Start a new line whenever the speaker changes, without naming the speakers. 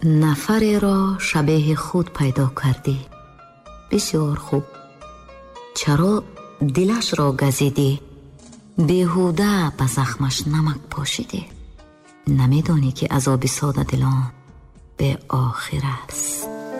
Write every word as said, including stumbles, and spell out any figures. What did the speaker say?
нафареро шабеҳи худ пайдо кардӣ. бисёр хуб. чаро дилашро газидӣ? беҳуда ба захмаш намак пошидӣ. намедонӣ ки азоби содадилон беохир аст.